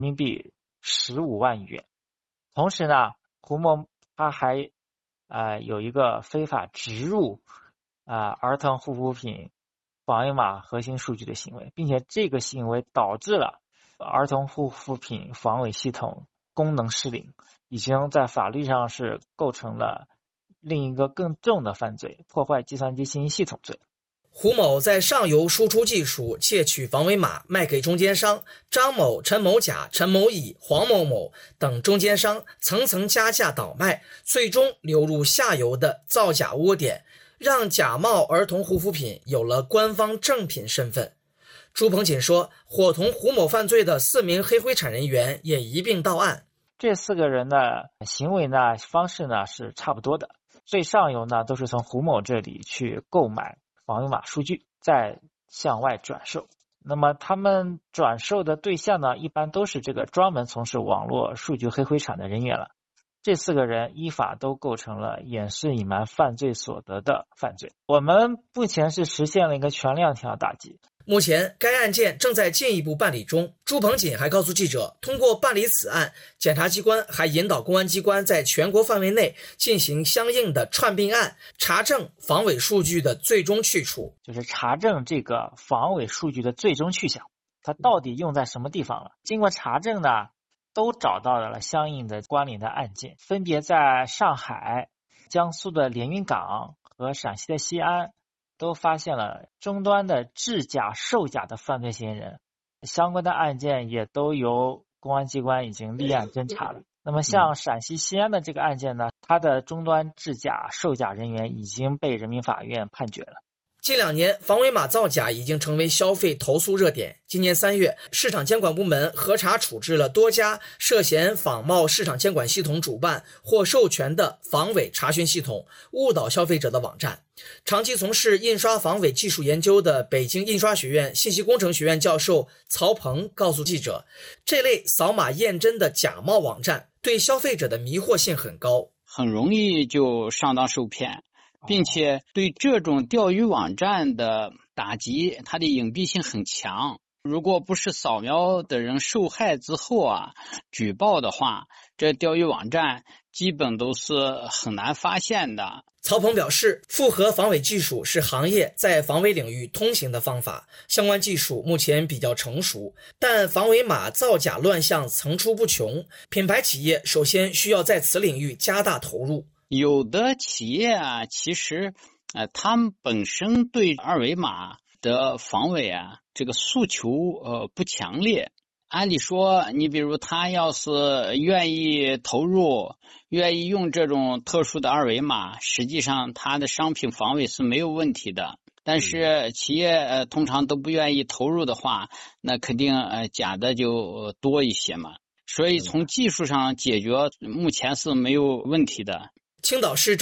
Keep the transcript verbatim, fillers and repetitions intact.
民币十五万元。同时呢，胡某他还呃有一个非法植入啊、呃、儿童护肤品防伪码核心数据的行为，并且这个行为导致了儿童护肤品防伪系统功能失灵，已经在法律上是构成了另一个更重的犯罪，破坏计算机信息系统罪。 胡某在上游输出技术，窃取防伪码卖给中间商张某、陈某甲、陈某乙、黄某某等中间商，层层加价倒卖，最终流入下游的造假窝点，让假冒儿童护肤品有了官方正品身份。朱鹏锦说，伙同胡某犯罪的四名黑灰产人员也一并到案。 这四个人的行为呢，方式呢是差不多的。最上游呢都是从胡某这里去购买防伪码数据，再向外转售。那么他们转售的对象呢，一般都是这个专门从事网络数据黑灰产的人员了。这四个人依法都构成了掩饰隐瞒犯罪所得的犯罪。我们目前是实现了一个全链条打击。 目前该案件正在进一步办理中。朱鹏锦还告诉记者，通过办理此案，检察机关还引导公安机关在全国范围内进行相应的串并案，查证防伪数据的最终去处， 就是查证这个防伪数据的最终去向，它到底用在什么地方了。经过查证呢，都找到了相应的关联的案件，分别在上海、江苏的连云港和陕西的西安都发现了终端的制假售假的犯罪嫌疑人，相关的案件也都由公安机关已经立案侦查了。那么像陕西西安的这个案件呢，它的终端制假售假人员已经被人民法院判决了。 近两年，防伪码造假已经成为消费投诉热点。今年三月，市场监管部门核查处置了多家涉嫌仿冒市场监管系统主办或授权的防伪查询系统，误导消费者的网站。长期从事印刷防伪技术研究的北京印刷学院信息工程学院教授曹鹏告诉记者，这类扫码验真的假冒网站对消费者的迷惑性很高， 很容易就上当受骗。并且对这种钓鱼网站的打击，它的隐蔽性很强。如果不是扫描的人受害之后啊，举报的话，这钓鱼网站基本都是很难发现的。 曹鹏表示，复合防伪技术是行业在防伪领域通行的方法，相关技术目前比较成熟，但防伪码造假乱象层出不穷，品牌企业首先需要在此领域加大投入。 有的企业啊，其实呃，他们本身对二维码的防伪啊，这个诉求呃不强烈。按理说，你比如他要是愿意投入，愿意用这种特殊的二维码，实际上他的商品防伪是没有问题的。但是企业呃通常都不愿意投入的话，那肯定呃假的就多一些嘛。所以从技术上解决，目前是没有问题的。 青岛市